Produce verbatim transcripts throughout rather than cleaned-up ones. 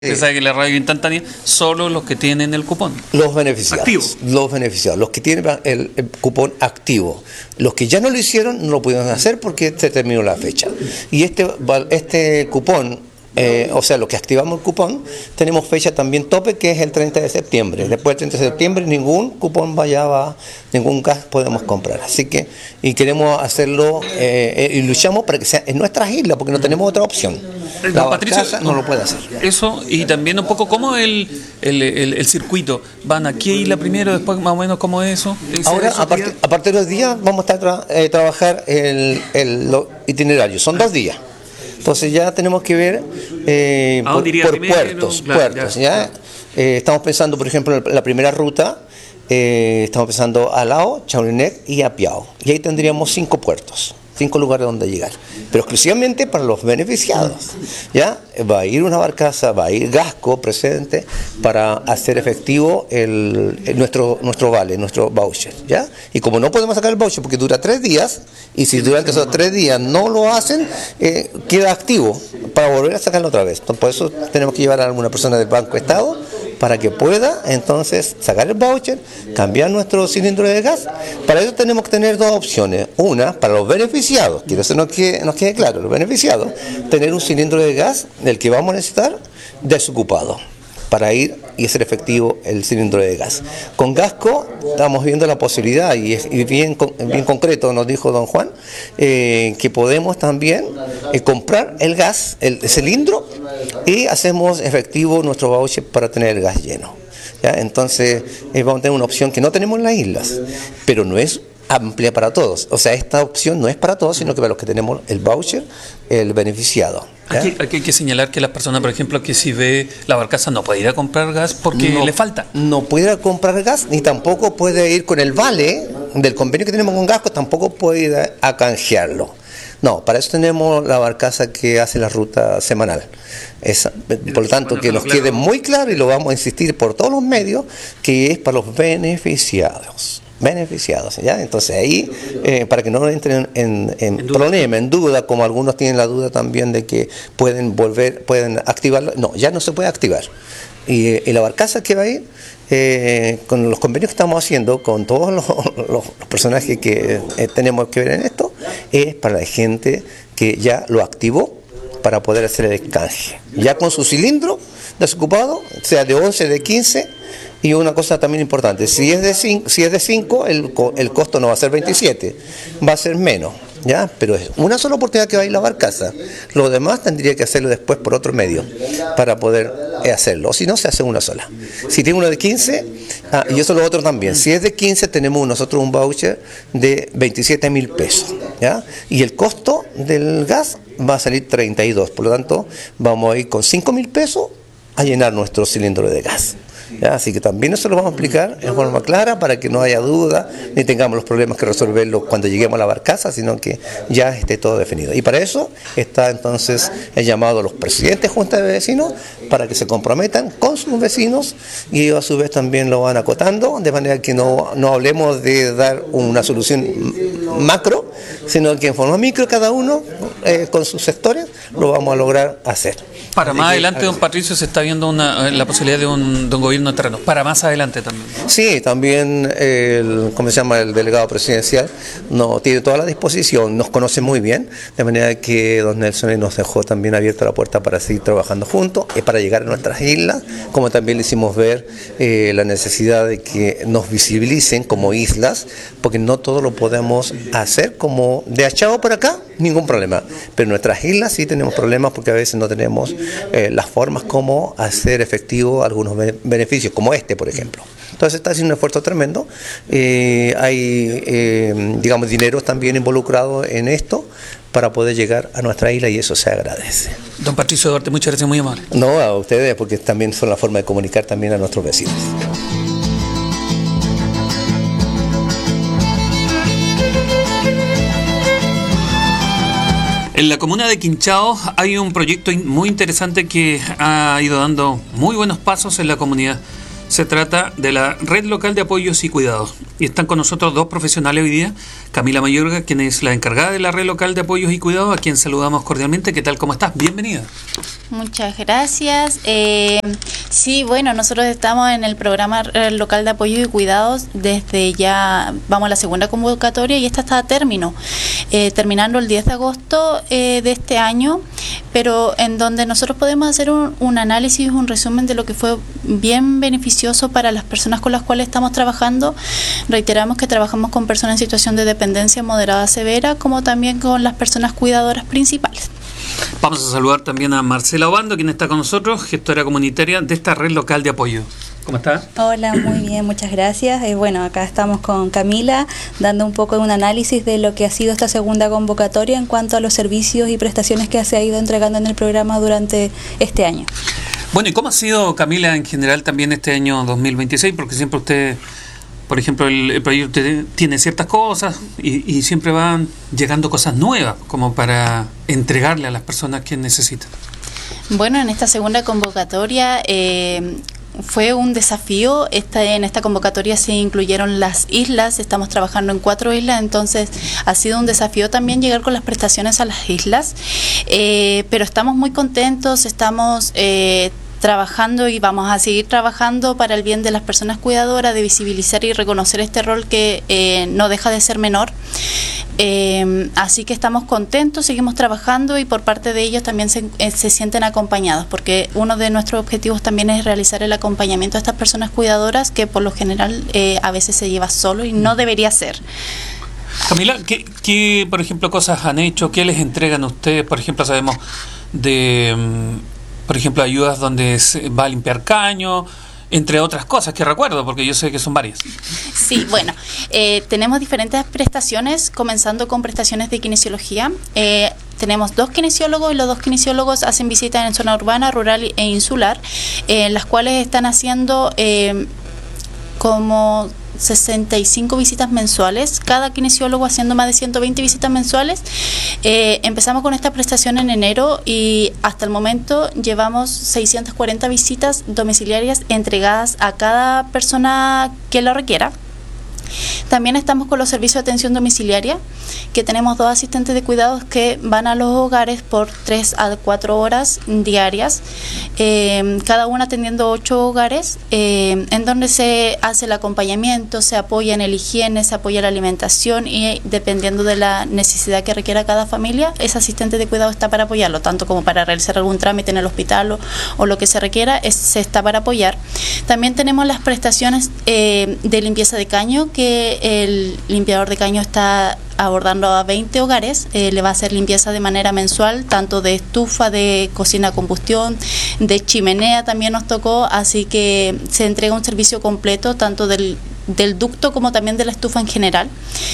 Usted sabe que la radio instantánea, solo los que tienen el cupón. Los beneficiados. Activo. Los beneficiados, los que tienen el, el cupón activo. Los que ya no lo hicieron, no lo pudieron hacer porque se terminó la fecha. Y este, este cupón, eh, o sea, los que activamos el cupón, tenemos fecha también tope, que es el treinta de septiembre. Después del treinta de septiembre, ningún cupón vaya a, ningún gas podemos comprar. Así que, y queremos hacerlo, eh, y luchamos para que sea en nuestras islas, porque no tenemos otra opción. La barcaza no lo puede hacer. Eso, y también un poco cómo el, el, el, el circuito. ¿Van aquí a isla primero, después más o menos cómo es eso? Ahora, a, part, a partir de los días, vamos a estar tra eh, trabajar el, el los itinerarios. Son dos días. Entonces ya tenemos que ver eh, por, por primero, puertos. Claro, puertos ya. ¿ya? Eh, estamos pensando, por ejemplo, en la primera ruta, eh, estamos pensando a Lao, Chaulinet y a Piao. Y ahí tendríamos cinco puertos. Cinco lugares donde llegar, pero exclusivamente para los beneficiados. ¿Ya? Va a ir una barcaza, va a ir Gasco presente para hacer efectivo el, el, nuestro, nuestro vale, nuestro voucher. ¿Ya? Y como no podemos sacar el voucher porque dura tres días, y si durante esos tres días no lo hacen, eh, queda activo para volver a sacarlo otra vez. Entonces, por eso tenemos que llevar a alguna persona del Banco Estado para que pueda entonces sacar el voucher, cambiar nuestro cilindro de gas. Para eso tenemos que tener dos opciones. Una, para los beneficiados, quiero que nos quede, nos quede claro, los beneficiados, tener un cilindro de gas del que vamos a necesitar desocupado, para ir y hacer efectivo el cilindro de gas. Con Gasco estamos viendo la posibilidad, y es y bien, bien concreto nos dijo don Juan, eh, que podemos también eh, comprar el gas, el cilindro, y hacemos efectivo nuestro voucher para tener el gas lleno. ¿Ya? Entonces eh, vamos a tener una opción que no tenemos en las islas, pero no es amplia para todos. O sea, esta opción no es para todos, sino que para los que tenemos el voucher, el beneficiado. Aquí, aquí hay que señalar que las personas, por ejemplo, que si ve la barcaza no puede ir a comprar gas porque no, le falta. No puede ir a comprar gas, ni tampoco puede ir con el vale del convenio que tenemos con Gasco, tampoco puede ir a, a canjearlo. No, para eso tenemos la barcaza que hace la ruta semanal. Esa, por lo tanto, que nos quede muy claro, y lo vamos a insistir por todos los medios, que es para los beneficiados. beneficiados, ¿ya? Entonces ahí, eh, para que no entren en, en, en problema, en duda, como algunos tienen la duda también de que pueden volver, pueden activarlo, no, ya no se puede activar. Y, y la barcaza que va a ir, eh, con los convenios que estamos haciendo, con todos los, los, los personajes que eh, tenemos que ver en esto, es para la gente que ya lo activó para poder hacer el canje. Ya con su cilindro desocupado, sea de once, de quince. Y una cosa también importante, si es de cinco, si es de cinco, el, el costo no va a ser veintisiete, va a ser menos, ¿ya? Pero es una sola oportunidad que va a ir la barcaza. Lo demás tendría que hacerlo después por otro medio para poder hacerlo, o si no, se hace una sola. Si tiene uno de quince, ah, y eso lo otro también, si es de quince, tenemos nosotros un voucher de veintisiete mil pesos, ¿ya? Y el costo del gas va a salir treinta y dos, por lo tanto, vamos a ir con cinco mil pesos a llenar nuestro cilindro de gas. ¿Ya? Así que también eso lo vamos a explicar en forma clara para que no haya duda ni tengamos los problemas que resolverlo cuando lleguemos a la barcaza, sino que ya esté todo definido. Y para eso está entonces el llamado a los presidentes de juntas de vecinos para que se comprometan con sus vecinos, y ellos a su vez también lo van acotando, de manera que no, no hablemos de dar una solución macro, sino que en forma micro cada uno eh, con sus sectores lo vamos a lograr hacer. Para más adelante, don Patricio, se está viendo una, la posibilidad de un, de un gobierno de terreno. Para más adelante también. Sí, también el, ¿cómo se llama? El delegado presidencial nos tiene toda la disposición, nos conoce muy bien, de manera que don Nelson nos dejó también abierta la puerta para seguir trabajando juntos, y para llegar a nuestras islas, como también le hicimos ver eh, la necesidad de que nos visibilicen como islas, porque no todo lo podemos hacer como de achado por acá, ningún problema, pero en nuestras islas sí tenemos problemas porque a veces no tenemos eh, las formas como hacer efectivo algunos beneficios, como este, por ejemplo. Entonces está haciendo un esfuerzo tremendo, eh, hay, eh, digamos, dinero también involucrado en esto para poder llegar a nuestra isla, y eso se agradece. Don Patricio Duarte, muchas gracias, muy amable. No, a ustedes, porque también son la forma de comunicar también a nuestros vecinos. En la comuna de Quinchao hay un proyecto muy interesante que ha ido dando muy buenos pasos en la comunidad. Se trata de la Red Local de Apoyos y Cuidados. Y están con nosotros dos profesionales hoy día. Camila Mayorga, quien es la encargada de la Red Local de Apoyos y Cuidados, a quien saludamos cordialmente. ¿Qué tal? ¿Cómo estás? Bienvenida. Muchas gracias. Eh, sí, bueno, nosotros estamos en el programa Red Local de Apoyos y Cuidados desde ya, vamos a la segunda convocatoria y esta está a término, eh, terminando el diez de agosto eh, de este año, pero en donde nosotros podemos hacer un, un análisis, un resumen de lo que fue bien beneficioso para las personas con las cuales estamos trabajando. Reiteramos que trabajamos con personas en situación de dependencia moderada severa, como también con las personas cuidadoras principales. Vamos a saludar también a Marcela Obando, quien está con nosotros, gestora comunitaria de esta Red Local de Apoyo. ¿Cómo está? Hola, muy bien, muchas gracias. Eh, bueno, acá estamos con Camila, dando un poco de un análisis de lo que ha sido esta segunda convocatoria en cuanto a los servicios y prestaciones que se ha ido entregando en el programa durante este año. Bueno, ¿y cómo ha sido, Camila, en general también este año dos mil veintiséis? Porque siempre usted, por ejemplo, el, el proyecto tiene ciertas cosas y, y siempre van llegando cosas nuevas como para entregarle a las personas que necesitan. Bueno, en esta segunda convocatoria eh, fue un desafío. Esta, en esta convocatoria se incluyeron las islas, estamos trabajando en cuatro islas, entonces ha sido un desafío también llegar con las prestaciones a las islas, eh, pero estamos muy contentos, estamos eh, trabajando y vamos a seguir trabajando para el bien de las personas cuidadoras, de visibilizar y reconocer este rol que eh, no deja de ser menor. Eh, así que estamos contentos, seguimos trabajando y por parte de ellos también se, eh, se sienten acompañados, porque uno de nuestros objetivos también es realizar el acompañamiento a estas personas cuidadoras que por lo general eh, a veces se lleva solo y no debería ser. Camila, ¿qué, qué, por ejemplo, cosas han hecho? ¿Qué les entregan a ustedes? Por ejemplo, sabemos de, por ejemplo, ayudas donde se va a limpiar caño, entre otras cosas que recuerdo, porque yo sé que son varias. Sí, bueno, eh, tenemos diferentes prestaciones, comenzando con prestaciones de kinesiología. Eh, tenemos dos kinesiólogos y los dos kinesiólogos hacen visitas en zona urbana, rural e insular, eh, en las cuales están haciendo eh, como sesenta y cinco visitas mensuales, cada kinesiólogo haciendo más de ciento veinte visitas mensuales. Eh, empezamos con esta prestación en enero y hasta el momento llevamos seiscientas cuarenta visitas domiciliarias entregadas a cada persona que lo requiera. También estamos con los servicios de atención domiciliaria, que tenemos dos asistentes de cuidados que van a los hogares por tres a cuatro horas diarias, eh, cada una atendiendo ocho hogares, eh, en donde se hace el acompañamiento, se apoya en el higiene, se apoya la alimentación y dependiendo de la necesidad que requiera cada familia, ese asistente de cuidado está para apoyarlo, tanto como para realizar algún trámite en el hospital o, o lo que se requiera, es, se está para apoyar. También tenemos las prestaciones eh, de limpieza de caño, que el limpiador de caño está abordando a veinte hogares, eh, le va a hacer limpieza de manera mensual, tanto de estufa, de cocina a combustión, de chimenea también nos tocó, así que se entrega un servicio completo, tanto del, del ducto como también de la estufa en general.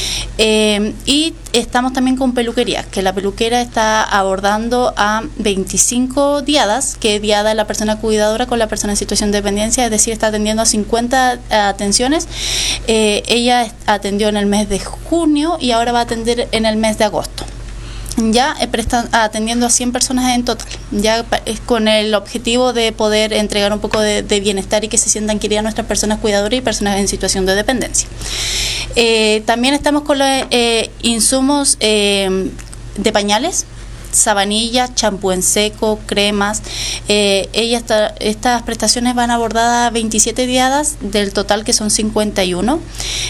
Eh, y estamos también con peluquería, que la peluquera está abordando a veinticinco diadas, que diada es la persona cuidadora con la persona en situación de dependencia, es decir, está atendiendo a cincuenta atenciones. Eh, ella atendió en el mes de junio y ahora va a atender en el mes de agosto. Ya eh, prestan, atendiendo a cien personas en total, ya es con el objetivo de poder entregar un poco de, de bienestar y que se sientan queridas nuestras personas cuidadoras y personas en situación de dependencia. Eh, también estamos con los eh, insumos eh, de pañales, sabanilla, champú en seco, cremas. Eh, ella está, estas prestaciones van abordadas veintisiete diadas del total, que son cincuenta y uno,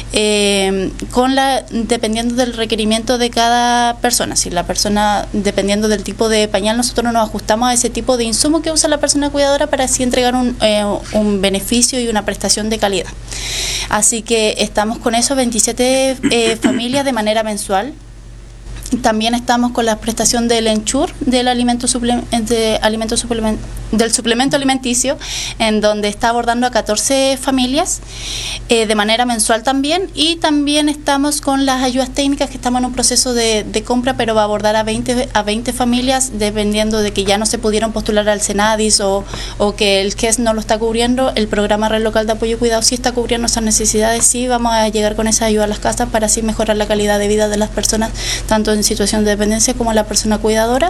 eh, con la dependiendo del requerimiento de cada persona. Si la persona, dependiendo del tipo de pañal, nosotros nos ajustamos a ese tipo de insumo que usa la persona cuidadora para así entregar un, eh, un beneficio y una prestación de calidad. Así que estamos con eso, veintisiete eh, familias de manera mensual. También estamos con la prestación del Ensure, del alimento suple, de alimento suplement, del suplemento alimenticio, en donde está abordando a catorce familias eh, de manera mensual también, y también estamos con las ayudas técnicas, que estamos en un proceso de, de compra, pero va a abordar a veinte, a veinte familias, dependiendo de que ya no se pudieron postular al Senadis o, o que el C E S no lo está cubriendo. El programa Red Local de Apoyo y Cuidado sí está cubriendo esas necesidades, sí vamos a llegar con esa ayuda a las casas para así mejorar la calidad de vida de las personas, tanto en en situación de dependencia como la persona cuidadora.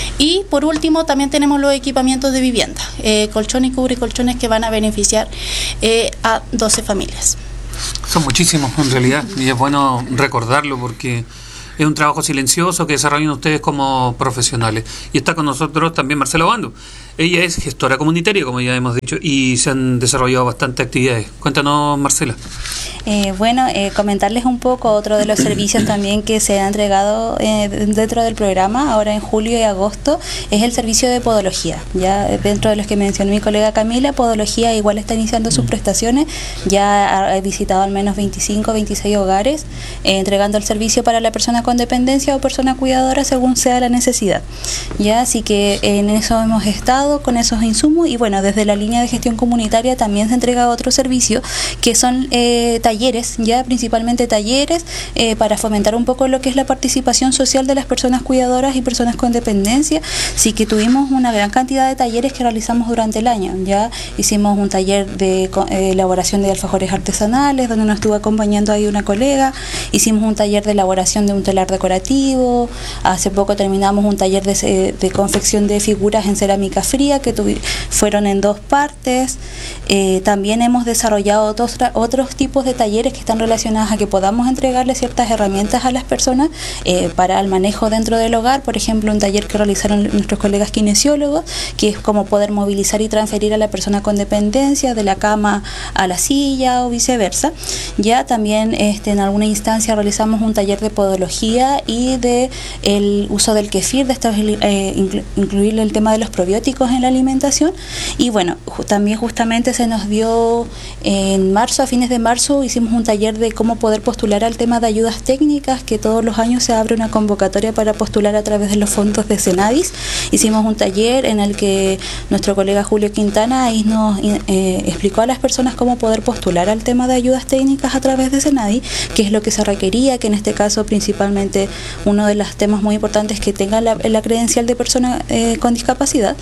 Y por último también tenemos los equipamientos de vivienda, eh, colchón y cubricolchones que van a beneficiar eh, a doce familias. Son muchísimos en realidad, y es bueno recordarlo porque es un trabajo silencioso que desarrollan ustedes como profesionales. Y está con nosotros también Marcela Obando. Ella es gestora comunitaria, como ya hemos dicho, y se han desarrollado bastantes actividades. Cuéntanos, Marcela. Eh, bueno, eh, comentarles un poco otro de los servicios también que se ha entregado eh, dentro del programa, ahora en julio y agosto, es el servicio de podología. Ya dentro de los que mencionó mi colega Camila, podología igual está iniciando sus prestaciones, ya ha visitado al menos veinticinco, veintiséis hogares, eh, entregando el servicio para la persona con dependencia o persona cuidadora según sea la necesidad. Ya, así que en eso hemos estado con esos insumos y bueno, desde la línea de gestión comunitaria también se entrega otro servicio que son eh, talleres, ya principalmente talleres eh, para fomentar un poco lo que es la participación social de las personas cuidadoras y personas con dependencia. Así que tuvimos una gran cantidad de talleres que realizamos durante el año. Ya hicimos un taller de eh, elaboración de alfajores artesanales donde nos estuvo acompañando ahí una colega, hicimos un taller de elaboración de un telar decorativo, hace poco terminamos un taller de, de confección de figuras en cerámica fría que fueron en dos partes. Eh, también hemos desarrollado otros, otros tipos de talleres que están relacionados a que podamos entregarle ciertas herramientas a las personas eh, para el manejo dentro del hogar. Por ejemplo, un taller que realizaron nuestros colegas kinesiólogos, que es como poder movilizar y transferir a la persona con dependencia de la cama a la silla o viceversa. Ya también este, en alguna instancia realizamos un taller de podología y de el uso del kefir, de eh, inclu incluir el tema de los probióticos en la alimentación. Y bueno, ju también justamente se nos dio en marzo, a fines de marzo, hicimos un taller de cómo poder postular al tema de ayudas técnicas, que todos los años se abre una convocatoria para postular a través de los fondos de Senadis. Hicimos un taller en el que nuestro colega Julio Quintana ahí nos eh, explicó a las personas cómo poder postular al tema de ayudas técnicas a través de Senadis, qué es lo que se requería, que en este caso principalmente uno de los temas muy importantes es que tenga la, la credencial de persona eh, con discapacidad.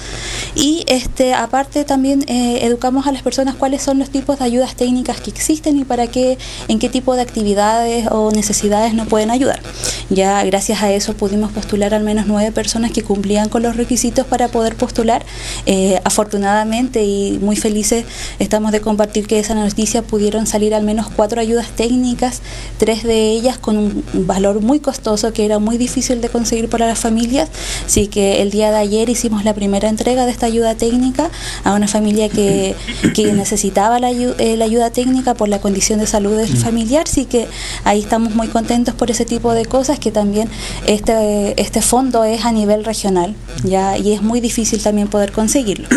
Y este aparte también eh, educamos a las personas cuáles son los tipos de ayudas técnicas que existen y para qué, en qué tipo de actividades o necesidades nos pueden ayudar. Ya gracias a eso pudimos postular al menos nueve personas que cumplían con los requisitos para poder postular. Eh, afortunadamente y muy felices estamos de compartir que esa noticia pudieron salir al menos cuatro ayudas técnicas, tres de ellas con un valor muy costoso que era muy difícil de conseguir para las familias. Así que el día de ayer hicimos la primera entrega de esta ayuda técnica a una familia que, que necesitaba la, eh, la ayuda técnica por la condición de salud del familiar. Así que ahí estamos muy contentos por ese tipo de cosas, que también este, este fondo es a nivel regional, ya, y es muy difícil también poder conseguirlo.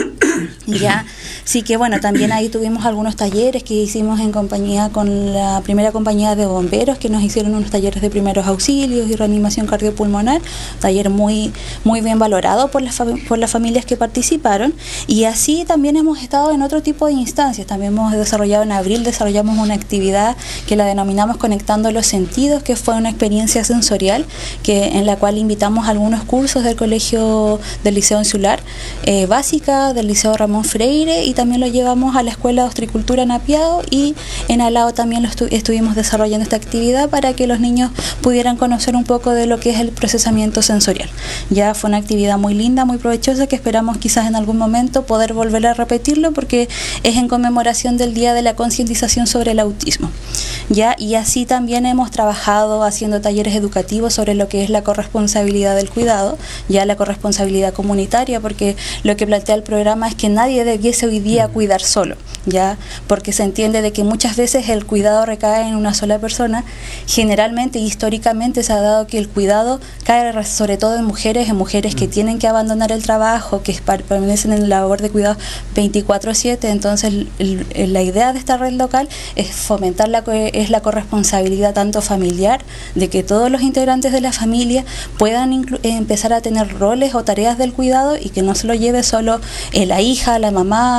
Ya, sí que bueno, también ahí tuvimos algunos talleres que hicimos en compañía con la primera compañía de bomberos, que nos hicieron unos talleres de primeros auxilios y reanimación cardiopulmonar, taller muy muy bien valorado por las por las familias que participaron. Y así también hemos estado en otro tipo de instancias. También hemos desarrollado en abril, desarrollamos una actividad que la denominamos Conectando los Sentidos, que fue una experiencia sensorial que en la cual invitamos algunos cursos del colegio del Liceo Insular eh, básica, del Liceo Ramón Freire, y también lo llevamos a la Escuela de Ostricultura en Apiado, y en Alao también lo estu estuvimos desarrollando esta actividad para que los niños pudieran conocer un poco de lo que es el procesamiento sensorial. Ya fue una actividad muy linda, muy provechosa, que esperamos quizás en algún momento poder volver a repetirlo, porque es en conmemoración del Día de la Concientización sobre el Autismo. Ya, y así también hemos trabajado haciendo talleres educativos sobre lo que es la corresponsabilidad del cuidado, ya la corresponsabilidad comunitaria, porque lo que plantea el programa es que nadie debiese hoy día cuidar solo, ya, porque se entiende de que muchas veces el cuidado recae en una sola persona. Generalmente y históricamente se ha dado que el cuidado cae sobre todo en mujeres, en mujeres que tienen que abandonar el trabajo, que permanecen en la labor de cuidado veinticuatro siete. Entonces el, el, la idea de esta red local es fomentar la, es la corresponsabilidad tanto familiar, de que todos los integrantes de la familia puedan empezar a tener roles o tareas del cuidado, y que no se lo lleve solo eh, la hija, la mamá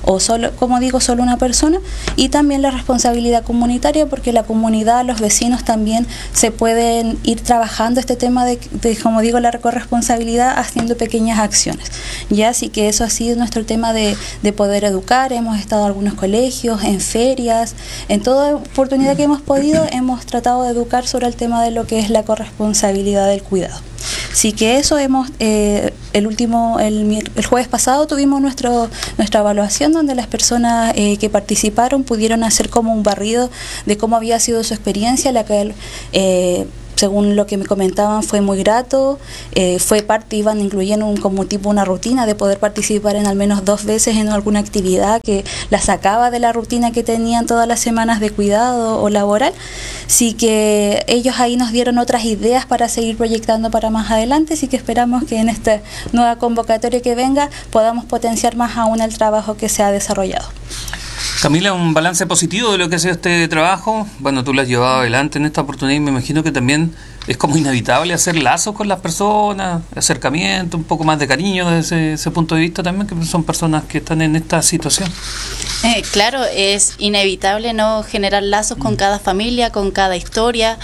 o solo, como digo, solo una persona, y también la responsabilidad comunitaria, porque la comunidad, los vecinos también se pueden ir trabajando este tema de, de como digo, la corresponsabilidad haciendo pequeñas acciones. Ya, así que eso ha sido nuestro tema de, de poder educar. Hemos estado en algunos colegios, en ferias, en toda oportunidad que hemos podido, hemos tratado de educar sobre el tema de lo que es la corresponsabilidad del cuidado. Así que eso hemos, eh, el último, el, el jueves pasado tuvimos nuestro, nuestra evaluación, donde las personas eh, que participaron pudieron hacer como un barrido de cómo había sido su experiencia, la que eh, según lo que me comentaban fue muy grato, eh, fue parte, iban incluyendo un, como tipo una rutina de poder participar en al menos dos veces en alguna actividad que la sacaba de la rutina que tenían todas las semanas de cuidado o laboral. Así que ellos ahí nos dieron otras ideas para seguir proyectando para más adelante, así que esperamos que en esta nueva convocatoria que venga podamos potenciar más aún el trabajo que se ha desarrollado. Camila, un balance positivo de lo que ha sido este trabajo. Bueno, tú lo has llevado adelante en esta oportunidad y me imagino que también es como inevitable hacer lazos con las personas, acercamiento, un poco más de cariño desde ese, ese punto de vista también, que son personas que están en esta situación. Eh, claro, es inevitable no generar lazos con cada familia, con cada historia,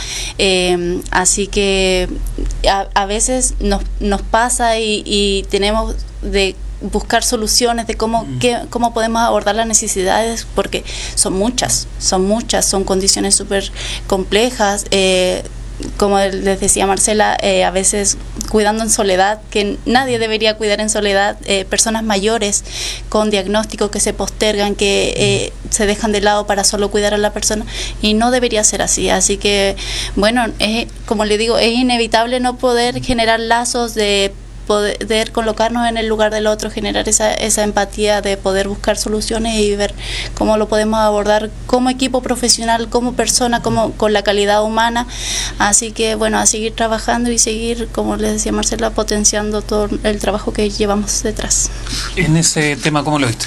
eh, así que a, a veces nos, nos pasa y, y tenemos de buscar soluciones de cómo, mm. qué, cómo podemos abordar las necesidades, porque son muchas, son muchas, son condiciones súper complejas, eh, como les decía Marcela, eh, a veces cuidando en soledad, que nadie debería cuidar en soledad, eh, personas mayores con diagnósticos que se postergan, que eh, se dejan de lado para solo cuidar a la persona, y no debería ser así. Así que, bueno, es, como le digo, es inevitable no poder generar lazos de poder colocarnos en el lugar del otro, generar esa, esa empatía de poder buscar soluciones y ver cómo lo podemos abordar como equipo profesional, como persona, como con la calidad humana. Así que bueno, a seguir trabajando y seguir, como les decía Marcela, potenciando todo el trabajo que llevamos detrás. En ese tema, ¿cómo lo viste?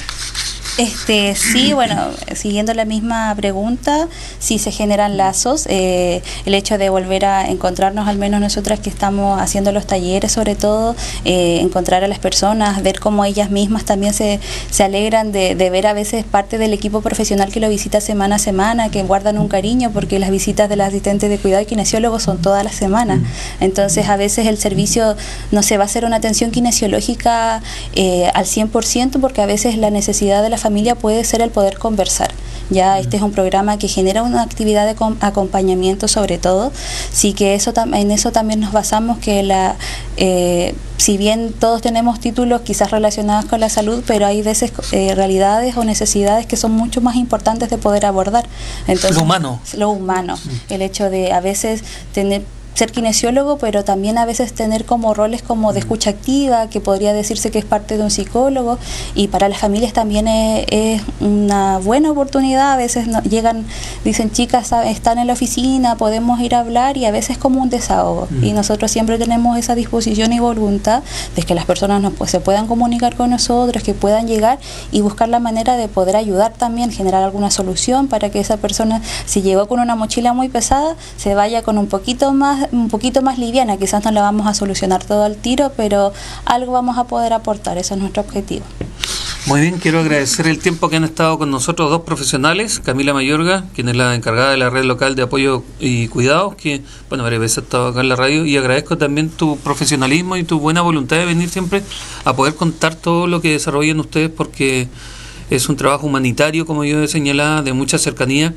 Este, sí, bueno, siguiendo la misma pregunta, sí se generan lazos, eh, el hecho de volver a encontrarnos, al menos nosotras que estamos haciendo los talleres, sobre todo, eh, encontrar a las personas, ver cómo ellas mismas también se, se alegran de, de ver a veces parte del equipo profesional que lo visita semana a semana, que guardan un cariño, porque las visitas de las asistentes de cuidado y kinesiólogos son todas las semanas. Entonces a veces el servicio no se va a hacer una atención kinesiológica eh, al cien por ciento, porque a veces la necesidad de la familia puede ser el poder conversar. Ya este es un programa que genera una actividad de acompañamiento sobre todo, sí que eso en eso también nos basamos, que la eh, si bien todos tenemos títulos quizás relacionados con la salud, pero hay veces eh, realidades o necesidades que son mucho más importantes de poder abordar. Entonces, lo humano. Lo humano, el hecho de a veces tener ser kinesiólogo, pero también a veces tener como roles como de escucha activa, que podría decirse que es parte de un psicólogo, y para las familias también es, es una buena oportunidad. A veces no, llegan, dicen, chicas, están en la oficina, podemos ir a hablar, y a veces es como un desahogo, mm. y nosotros siempre tenemos esa disposición y voluntad de que las personas nos, pues, se puedan comunicar con nosotros, que puedan llegar y buscar la manera de poder ayudar también, generar alguna solución para que esa persona, si llegó con una mochila muy pesada, se vaya con un poquito más un poquito más liviana. Quizás no la vamos a solucionar todo al tiro, pero algo vamos a poder aportar, eso es nuestro objetivo. Muy bien, quiero agradecer el tiempo que han estado con nosotros dos profesionales, Camila Mayorga, quien es la encargada de la red local de apoyo y cuidados, que bueno, varias veces ha estado acá en la radio, y agradezco también tu profesionalismo y tu buena voluntad de venir siempre a poder contar todo lo que desarrollan ustedes, porque es un trabajo humanitario, como yo he señalado, de mucha cercanía,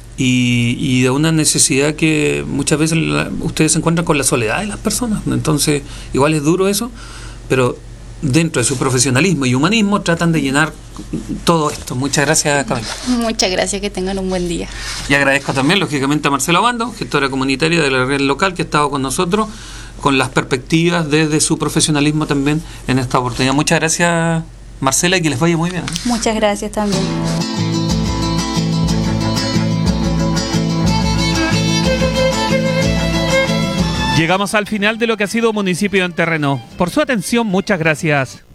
Y, y de una necesidad que muchas veces la, ustedes se encuentran con la soledad de las personas. Entonces, igual es duro eso, pero dentro de su profesionalismo y humanismo tratan de llenar todo esto. Muchas gracias, Camila. Muchas gracias, que tengan un buen día. Y agradezco también, lógicamente, a Marcela Obando, gestora comunitaria de la red local, que ha estado con nosotros, con las perspectivas desde su profesionalismo también en esta oportunidad. Muchas gracias, Marcela, y que les vaya muy bien. Muchas gracias también. Llegamos al final de lo que ha sido Municipio en Terreno. Por su atención, muchas gracias.